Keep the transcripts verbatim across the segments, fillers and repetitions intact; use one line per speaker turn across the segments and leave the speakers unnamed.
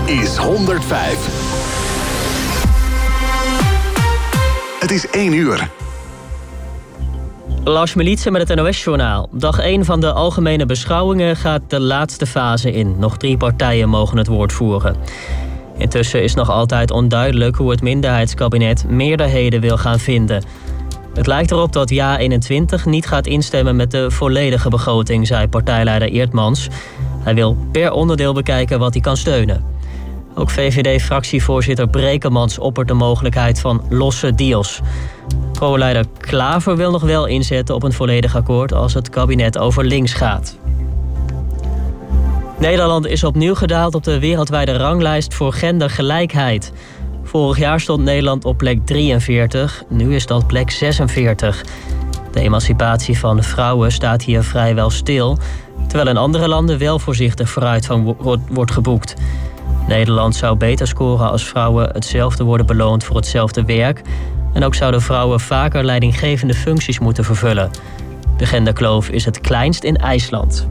is honderdvijf. Het is één uur.
Lars Militsen met het N O S-journaal. Dag één van de algemene beschouwingen gaat de laatste fase in. Nog drie partijen mogen het woord voeren. Intussen is nog altijd onduidelijk hoe het minderheidskabinet meerderheden wil gaan vinden. Het lijkt erop dat Ja eenentwintig niet gaat instemmen met de volledige begroting, zei partijleider Eertmans. Hij wil per onderdeel bekijken wat hij kan steunen. Ook V V D-fractievoorzitter Brekemans oppert de mogelijkheid van losse deals. Pro-leider Klaver wil nog wel inzetten op een volledig akkoord als het kabinet over links gaat. Nederland is opnieuw gedaald op de wereldwijde ranglijst voor gendergelijkheid. Vorig jaar stond Nederland op plek drieënveertig, nu is dat plek zesenveertig. De emancipatie van vrouwen staat hier vrijwel stil, terwijl in andere landen wel voorzichtig vooruit van wordt geboekt. Nederland zou beter scoren als vrouwen hetzelfde worden beloond voor hetzelfde werk. En ook zouden vrouwen vaker leidinggevende functies moeten vervullen. De genderkloof is het kleinst in IJsland.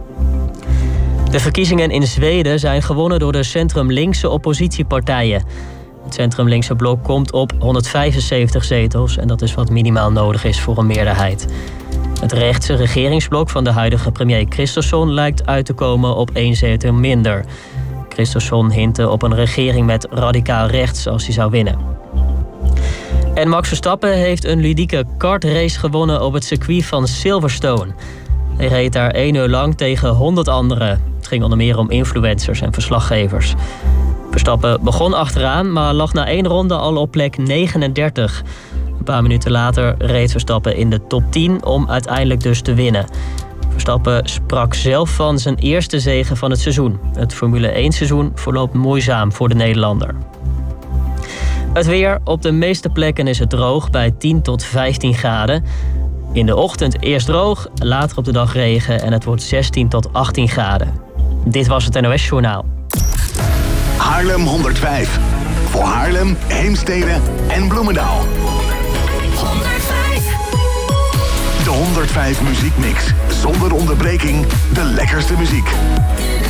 De verkiezingen in Zweden zijn gewonnen door de centrum-linkse oppositiepartijen. Het centrum-linkse blok komt op honderdvijfenzeventig zetels en dat is wat minimaal nodig is voor een meerderheid. Het rechtse regeringsblok van de huidige premier Kristersson lijkt uit te komen op één zetel minder. Kristersson hintte op een regering met radicaal rechts als hij zou winnen. En Max Verstappen heeft een ludieke kartrace gewonnen op het circuit van Silverstone. Hij reed daar één uur lang tegen honderd anderen. Het ging onder meer om influencers en verslaggevers. Verstappen begon achteraan, maar lag na één ronde al op plek negenendertig. Een paar minuten later reed Verstappen in de top tien om uiteindelijk dus te winnen. Verstappen sprak zelf van zijn eerste zege van het seizoen. Het Formule één seizoen verloopt moeizaam voor de Nederlander. Het weer. Op de meeste plekken is het droog bij tien tot vijftien graden. In de ochtend eerst droog, later op de dag regen en het wordt zestien tot achttien graden. Dit was het N O S-journaal.
Haarlem honderdvijf. Voor Haarlem, Heemstede en Bloemendaal.
honderdvijf.
De honderdvijf muziekmix. Zonder onderbreking de lekkerste muziek.